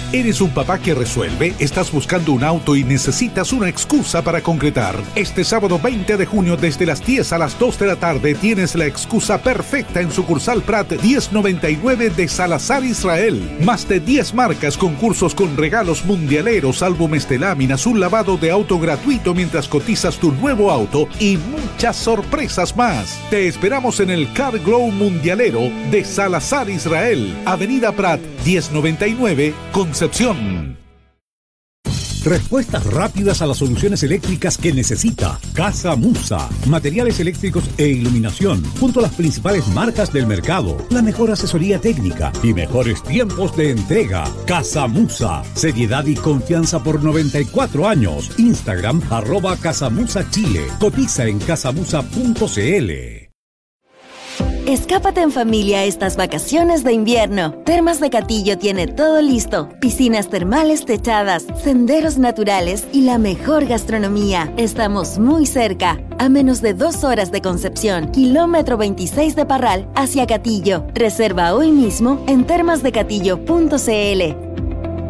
¿Eres un papá que resuelve? ¿Estás buscando un auto y necesitas una excusa para concretar? Este sábado 20 de junio desde las 10 a las 2 de la tarde tienes la excusa perfecta en sucursal Prat 1099 de Salazar, Israel. Más de 10 marcas, concursos con regalos mundialeros, álbumes de láminas, un lavado de auto gratuito mientras cotizas tu nuevo auto y muchas sorpresas más. Te esperamos en el Car Glow Mundialero de Salazar, Israel, Avenida Prat 1099, Concepción. Respuestas rápidas a las soluciones eléctricas que necesita. Casa Musa. Materiales eléctricos e iluminación, junto a las principales marcas del mercado. La mejor asesoría técnica y mejores tiempos de entrega. Casa Musa. Seriedad y confianza por 94 años. Instagram @CasaMusaChile. Cotiza en casamusa.cl. Escápate en familia estas vacaciones de invierno. Termas de Catillo tiene todo listo. Piscinas termales techadas, senderos naturales y la mejor gastronomía. Estamos muy cerca, a menos de 2 horas de Concepción, kilómetro 26 de Parral hacia Catillo. Reserva hoy mismo en termasdecatillo.cl.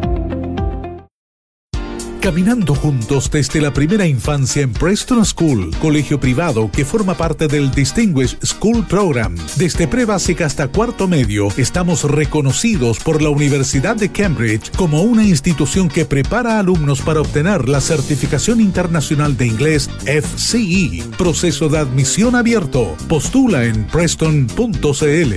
Caminando juntos desde la primera infancia en Preston School, colegio privado que forma parte del Distinguished School Program. Desde prebásica hasta cuarto medio, estamos reconocidos por la Universidad de Cambridge como una institución que prepara alumnos para obtener la certificación internacional de inglés FCE. Proceso de admisión abierto. Postula en preston.cl.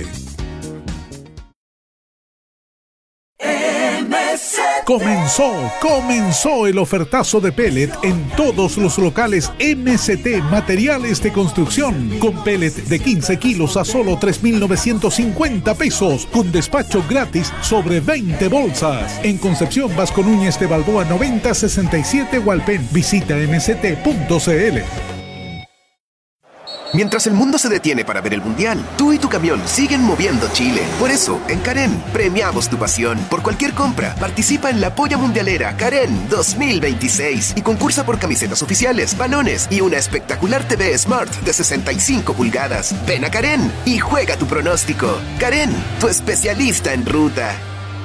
Comenzó el ofertazo de pellet en todos los locales MST Materiales de Construcción, con pellet de 15 kilos a solo 3.950 pesos, con despacho gratis sobre 20 bolsas. En Concepción, Vasco Núñez de Balboa 9067 Hualpén. Visita mst.cl. Mientras el mundo se detiene para ver el Mundial, tú y tu camión siguen moviendo Chile. Por eso, en Karen, premiamos tu pasión. Por cualquier compra, participa en la Polla Mundialera Karen 2026 y concursa por camisetas oficiales, balones y una espectacular TV Smart de 65 pulgadas. Ven a Karen y juega tu pronóstico. Karen, tu especialista en ruta.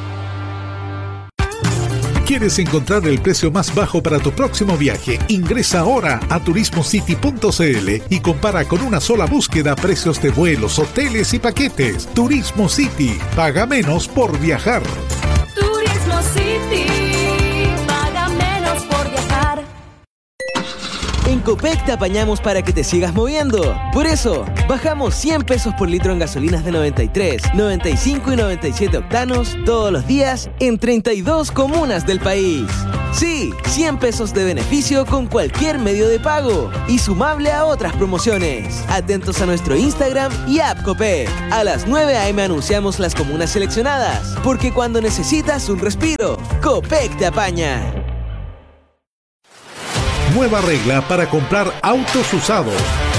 ¿Quieres encontrar el precio más bajo para tu próximo viaje? Ingresa ahora a turismocity.cl y compara con una sola búsqueda precios de vuelos, hoteles y paquetes. Turismo City. Paga menos por viajar. Turismo City. Paga menos por viajar. En Copec te apañamos para que te sigas moviendo. Por eso, bajamos 100 pesos por litro en gasolinas de 93, 95 y 97 octanos todos los días en 32 comunas del país. Sí, 100 pesos de beneficio con cualquier medio de pago y sumable a otras promociones. Atentos a nuestro Instagram y app Copec. A las 9 a.m. anunciamos las comunas seleccionadas, porque cuando necesitas un respiro, Copec te apaña. Nueva regla para comprar autos usados.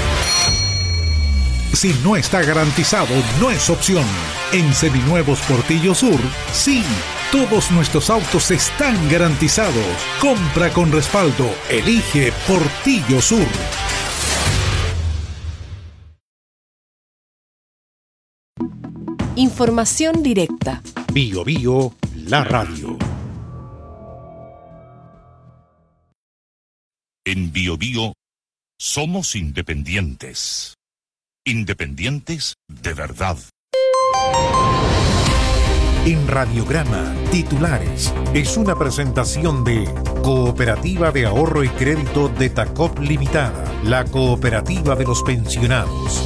Si no está garantizado, no es opción. En Seminuevos Portillo Sur, sí, todos nuestros autos están garantizados. Compra con respaldo. Elige Portillo Sur. Información directa. Bio Bio, la radio. En Bio Bio somos independientes. Independientes de verdad. En Radiograma, titulares. Es una presentación de Cooperativa de Ahorro y Crédito de Tacop Limitada, la cooperativa de los pensionados.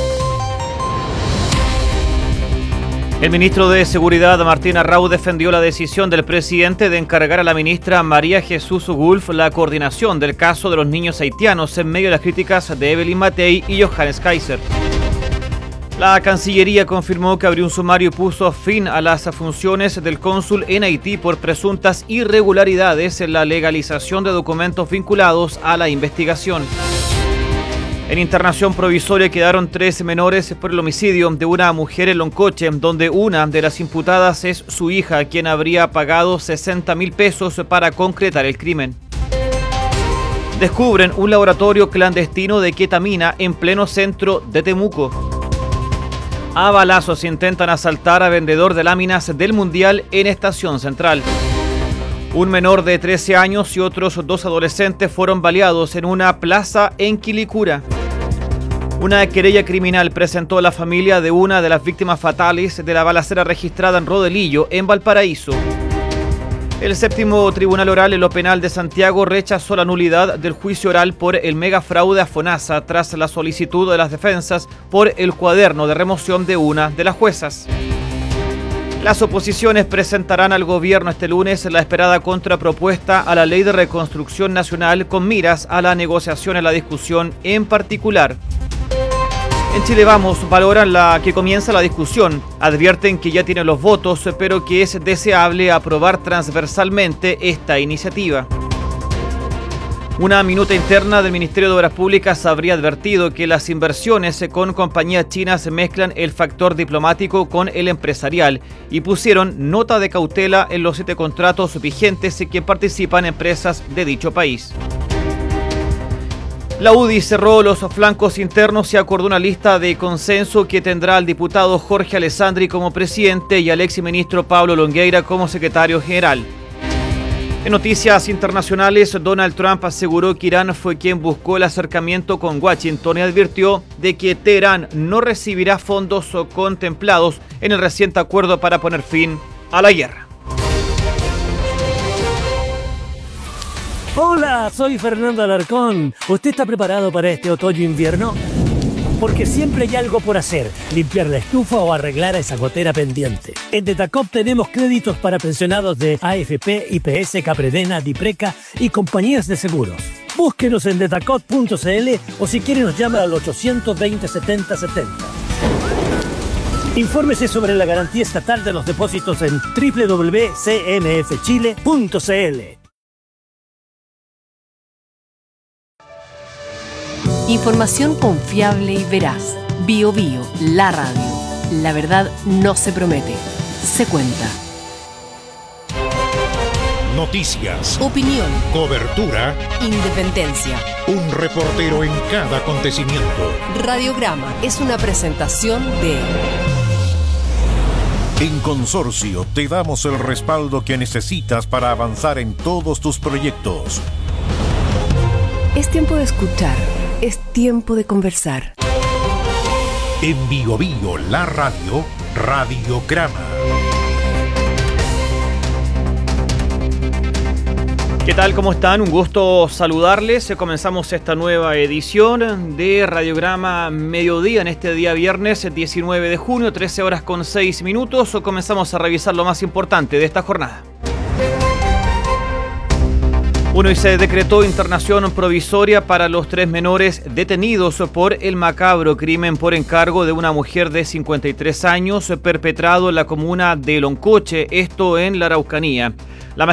El ministro de Seguridad, Martín Arrau, defendió la decisión del presidente de encargar a la ministra María Jesús Gulf la coordinación del caso de los niños haitianos en medio de las críticas de Evelyn Matei y Johannes Kaiser. La Cancillería confirmó que abrió un sumario y puso fin a las funciones del cónsul en Haití por presuntas irregularidades en la legalización de documentos vinculados a la investigación. En internación provisoria quedaron 3 menores por el homicidio de una mujer en Loncoche, donde una de las imputadas es su hija, quien habría pagado 60.000 pesos para concretar el crimen. Descubren un laboratorio clandestino de ketamina en pleno centro de Temuco. A balazos intentan asaltar a vendedor de láminas del Mundial en Estación Central. Un menor de 13 años y otros 2 adolescentes fueron baleados en una plaza en Quilicura. Una querella criminal presentó la familia de una de las víctimas fatales de la balacera registrada en Rodelillo, en Valparaíso. El séptimo Tribunal Oral en lo Penal de Santiago rechazó la nulidad del juicio oral por el megafraude a FONASA tras la solicitud de las defensas por el cuaderno de remoción de una de las juezas. Las oposiciones presentarán al gobierno este lunes la esperada contrapropuesta a la Ley de Reconstrucción Nacional con miras a la negociación en la discusión en particular. En Chile Vamos valoran que comienza la discusión, advierten que ya tienen los votos, pero que es deseable aprobar transversalmente esta iniciativa. Una minuta interna del Ministerio de Obras Públicas habría advertido que las inversiones con compañías chinas mezclan el factor diplomático con el empresarial y pusieron nota de cautela en los 7 contratos vigentes que participan empresas de dicho país. La UDI cerró los flancos internos y acordó una lista de consenso que tendrá al diputado Jorge Alessandri como presidente y al exministro Pablo Longueira como secretario general. En noticias internacionales, Donald Trump aseguró que Irán fue quien buscó el acercamiento con Washington y advirtió de que Teherán no recibirá fondos contemplados en el reciente acuerdo para poner fin a la guerra. Hola, soy Fernando Alarcón. ¿Usted está preparado para este otoño-invierno? Porque siempre hay algo por hacer, limpiar la estufa o arreglar esa gotera pendiente. En Detacop tenemos créditos para pensionados de AFP, IPS, Capredena, Dipreca y compañías de seguros. Búsquenos en detacop.cl o si quiere nos llama al 820 70 70. Infórmese sobre la garantía estatal de los depósitos en www.cmfchile.cl. Información confiable y veraz. Bio, la radio. La verdad no se promete, se cuenta. Noticias. Opinión. Cobertura. Independencia. Un reportero en cada acontecimiento. Radiograma es una presentación de... En Consorcio te damos el respaldo que necesitas para avanzar en todos tus proyectos. Es tiempo de escuchar. Es tiempo de conversar. En Bio, la radio, Radiograma. ¿Qué tal? ¿Cómo están? Un gusto saludarles. Comenzamos esta nueva edición de Radiograma Mediodía en este día viernes 19 de junio, 13 horas con 6 minutos. Comenzamos a revisar lo más importante de esta jornada. Hoy se decretó internación provisoria para los 3 menores detenidos por el macabro crimen por encargo de una mujer de 53 años perpetrado en la comuna de Loncoche, esto en la Araucanía.